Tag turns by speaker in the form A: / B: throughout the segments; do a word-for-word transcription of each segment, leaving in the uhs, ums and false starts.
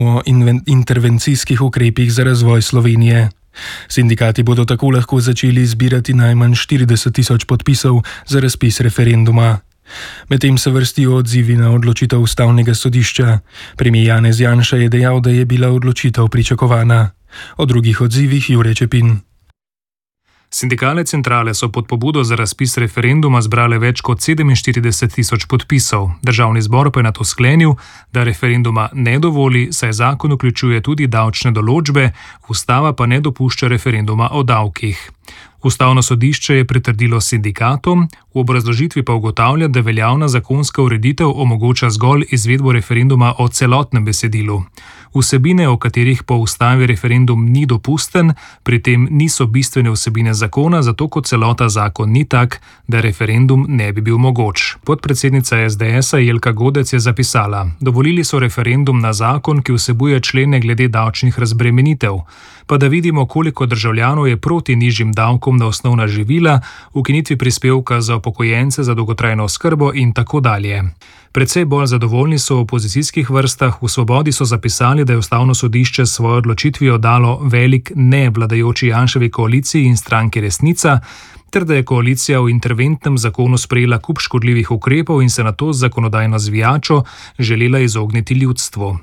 A: o intervencijskih ukrepih za razvoj Slovenije. Sindikati bodo tako lahko začeli zbirati najmanj štirideset tisoč podpisov za razpis referenduma. Medtem se vrstijo odzivi na odločitev ustavnega sodišča. Premier Janez Janša je dejal, da je bila odločitev pričakovana. O drugih odzivih Jure Čepin.
B: Sindikalne centrale so pod pobudo za razpis referenduma zbrale več kot sedeminštirideset tisoč podpisov. Državni zbor pa je nato sklenil, da referenduma ne dovoli, saj zakon vključuje tudi davčne določbe, ustava pa ne dopušča referenduma o davkih. Ustavno sodišče je pritrdilo sindikatom, v obrazložitvi pa ugotavlja, da veljavna zakonska ureditev omogoča zgolj izvedbo referenduma o celotnem besedilu. Vsebine, o katerih po ustavi referendum ni dopusten, pri tem niso bistvene vsebine zakona, zato kot celota zakon ni tak, da referendum ne bi bil mogoč. Podpredsednica es de esa Jelka Godec je zapisala: dovolili so referendum na zakon, ki vsebuje člene glede davčnih razbremenitev. Pa da vidimo, koliko državljanov je proti nižjim davkom na osnovna živila, ukinitvi prispevka za upokojence za dolgotrajno oskrbo in tako dalje. Predvsej bolj zadovoljni so v opozicijskih vrstah. V Svobodi so zapisali, da je ustavno sodišče s svojo odločitvijo dalo velik ne vladajoči Janševi koaliciji in stranki Resnica, ter da je koalicija v interventnem zakonu sprejela kup škodljivih ukrepov in se nato z zakonodajno zvijačo želela izogniti ljudstvu.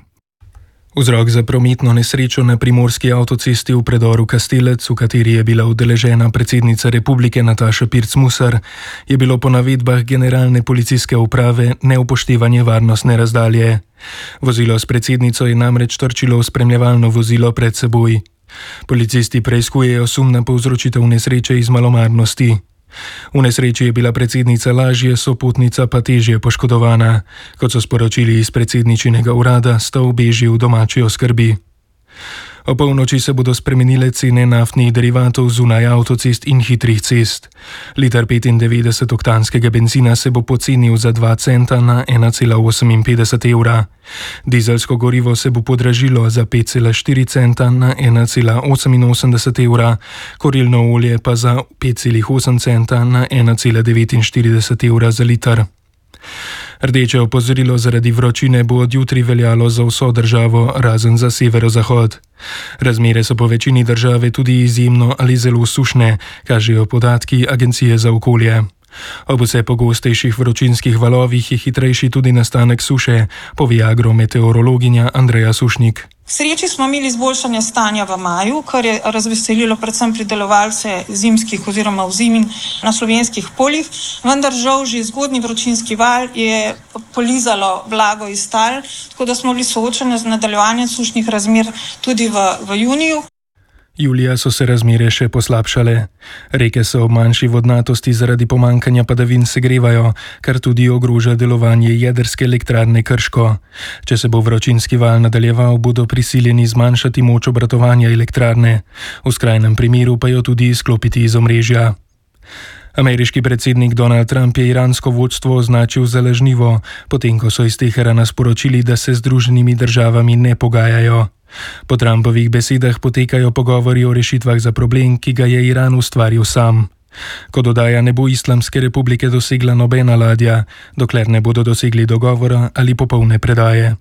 A: Vzrok za prometno nesrečo na primorski avtocesti v predoru Kastelec, v kateri je bila udeležena predsednica republike Nataša Pirc Musar, je bilo po navedbah generalne policijske uprave neupoštevanje varnostne razdalje. Vozilo s predsednico je namreč trčilo v spremljevalno vozilo pred seboj. Policisti preiskujejo sum na povzročitev nesreče iz malomarnosti. V nesreči je bila predsednica lažje, sopotnica pa težje poškodovana. Kot so sporočili iz predsedničinega urada, sta obe že v domači oskrbi. O polnoči se bodo spremenile cene naftnih derivatov zunaj avtocest in hitrih cest. Liter petindevetdesetoktanskega bencina se bo pocenil za dva centa na ena cela oseminpetdeset evra. Dizelsko gorivo se bo podražilo za pet cela štiri centa na ena cela oseminosemdeset evra, kurilno olje pa za pet cela osem centa na ena cela devetinštirideset evra za liter. Rdeče opozorilo zaradi vročine bo od jutri veljalo za vso državo, razen za severozahod. Razmere so po večini države tudi izjemno ali zelo sušne, kažejo podatki Agencije za okolje. Ob vse pogostejših vročinskih valovih je hitrejši tudi nastanek suše, pove agrometeorologinja Andreja Sušnik.
C: V sreči smo imeli izboljšanje stanja v maju, kar je razveselilo predvsem pridelovalce zimskih oziroma ozimin na slovenskih poljih, vendar žal že zgodnji vročinski val je polizalo vlago iz tal, tako da smo bili soočeni z nadaljevanjem sušnih razmer tudi v, v juniju.
A: Julija so se razmere še poslabšale. Reke se ob manjši vodnatosti zaradi pomankanja padavin segrevajo, kar tudi ogroža delovanje jedrske elektrarne Krško. Če se bo vročinski val nadaljeval, bodo prisiljeni zmanjšati moč obratovanja elektrarne. V skrajnem primeru pa jo tudi izklopiti iz omrežja. Ameriški predsednik Donald Trump je iransko vodstvo označil za lažnivo, potem ko so iz Teherana sporočili, da se z Združenimi državami ne pogajajo. Po Trumpovih besedah potekajo pogovori o rešitvah za problem, ki ga je Iran ustvaril sam. Ko dodaja, ne bo Islamske republike dosegla nobena ladja, dokler ne bodo dosegli dogovora ali popolne predaje.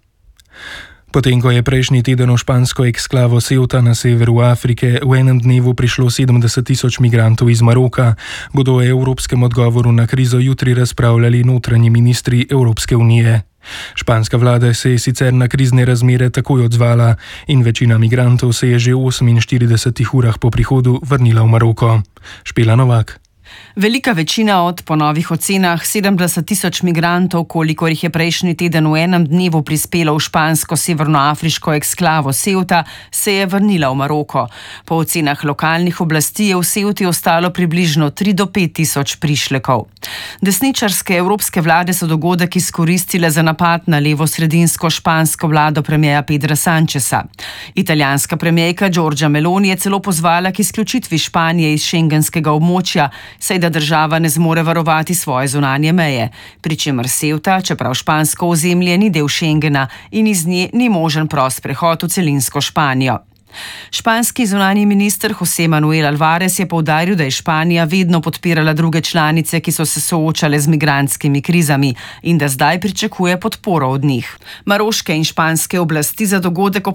A: Potem, ko je prejšnji teden v špansko eksklavo Ceuta na severu Afrike v enem dnevu prišlo sedemdeset tisoč migrantov iz Maroka, bodo o evropskem odgovoru na krizo jutri razpravljali notranji ministri Evropske unije. Španska vlada se je sicer na krizne razmere takoj odzvala in večina migrantov se je že v oseminštiridesetih urah po prihodu vrnila v Maroko. Špela Novak.
D: Velika večina od po novih ocenah sedemdeset tisoč migrantov, kolikor jih je prejšnji teden v enem dnevu prispelo v špansko severnoafriško eksklavo Ceuta, se je vrnila v Maroko. Po ocenah lokalnih oblasti je v Ceuti ostalo približno tri do pet tisoč prišlekov. Desničarske evropske vlade so dogodek izkoristile za napad na levo-sredinsko špansko vlado premierja Pedra Sancheza. Italijanska premierka Giorgia Meloni je celo pozvala k izključitvi Španije iz šengenskega območja, saj da država ne zmore varovati svoje zunanje meje, pri čemer Ceuta, čeprav špansko ozemlje, ni del Schengena in iz nje ni možen prost prehod v celinsko Španijo. Španski zunanji minister José Manuel Alvarez je poudaril, da je Španija vedno podpirala druge članice, ki so se soočale z migrantskimi krizami in da zdaj pričakuje podporo od njih. Maroške in španske oblasti za dogodek